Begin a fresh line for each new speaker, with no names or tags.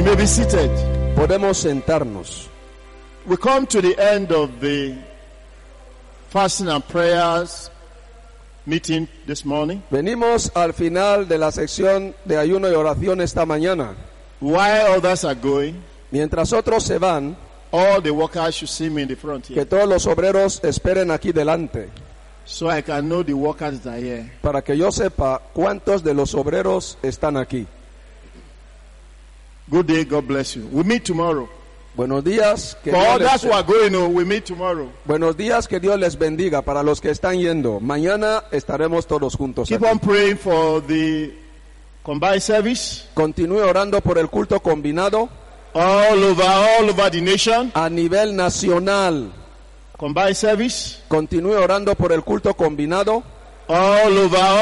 You may be seated.
Podemos sentarnos.
We come to the end of the fasting and prayers meeting this morning.
Venimos al final de la sección de ayuno y oración esta mañana.
While others are going,
Mientras otros se van,
all the workers should see me in the front
que
here,
todos los obreros esperen aquí delante,
so I can know the workers that are here.
para que yo sepa cuántos de los obreros están aquí.
Good day, God bless you. We meet tomorrow.
Buenos días, que
For
Dios
others
les,
who are going, we meet tomorrow.
buenos días, que Dios les bendiga. Para los que están yendo, mañana estaremos todos juntos
Keep
aquí.
on praying for the combined service
Continúe orando por el culto combinado
all over the nation.
a nivel nacional.
Combined service
Continúe orando por el culto combinado
all over